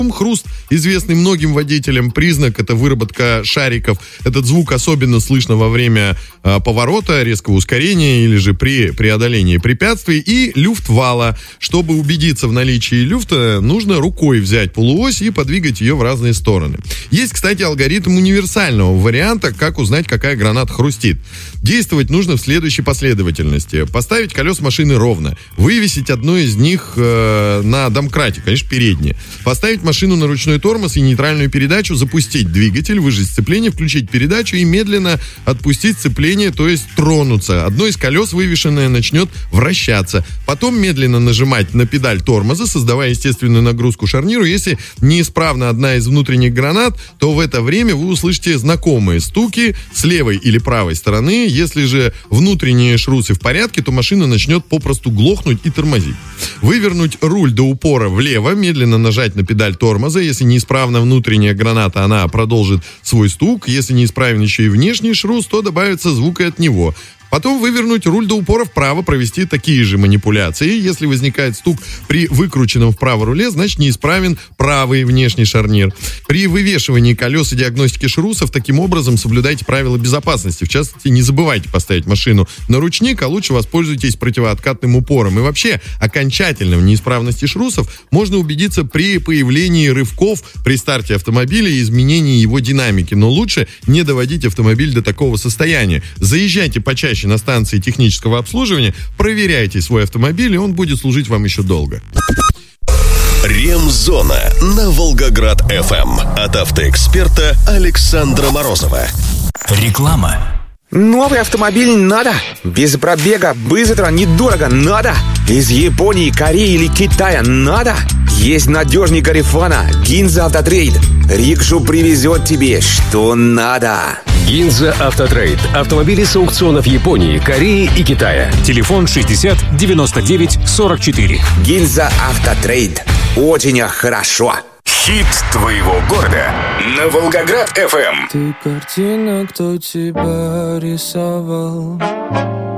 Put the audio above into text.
Хруст, известный многим водителям, признак — это выработка шариков. Этот звук особенно слышно во время поворота, резкого ускорения или же при преодолении препятствий. И люфт вала. Чтобы убедиться в наличии люфта, нужно рукой взять полуось и подвигать ее в разные стороны. Есть, кстати, алгоритм универсального варианта, как узнать, какая граната хрустит. Действовать нужно в следующей последовательности. Поставить колеса машины ровно. Вывесить одно из них на домкрате, конечно, переднее. Поставить машину на ручной тормоз и нейтральную передачу, запустить двигатель, выжать сцепление, включить передачу и медленно отпустить сцепление, то есть тронуться. Одно из колес, вывешенное, начнет вращаться. Потом медленно нажимать на педаль тормоза, создавая естественную нагрузку шарниру. Если неисправна одна из внутренних гранат, то в это время вы услышите знакомые стуки с левой или правой стороны. Если же внутренние шрусы в порядке, то машина начнет попросту глохнуть и тормозить. Вывернуть руль до упора влево, медленно нажать на педаль тормоза. Если неисправна внутренняя граната, она продолжит свой стук. Если неисправен еще и внешний шрус, то добавится звук и от него. Потом вывернуть руль до упора вправо, провести такие же манипуляции. Если возникает стук при выкрученном вправо руле, значит неисправен правый внешний шарнир. При вывешивании колес и диагностике шрусов таким образом соблюдайте правила безопасности. В частности, не забывайте поставить машину на ручник, а лучше воспользуйтесь противооткатным упором. И вообще, окончательно в неисправности шрусов можно убедиться при появлении рывков при старте автомобиля и изменении его динамики. Но лучше не доводить автомобиль до такого состояния. Заезжайте почаще на станции технического обслуживания, проверяйте свой автомобиль, и он будет служить вам еще долго. Ремзона на Волгоград-ФМ от автоэксперта Александра Морозова. Реклама. Новый автомобиль надо. Без пробега, быстро, недорого надо. Из Японии, Кореи или Китая надо. Есть надежный Гарифана, Гинза Автотрейд. Рикшу привезет тебе, что надо. Гинза Автотрейд. Автомобили с аукционов Японии, Кореи и Китая. Телефон 60 99 44. Гинза Автотрейд. Очень хорошо. Хит твоего города на Волгоград-ФМ. Ты картина, кто тебя рисовал?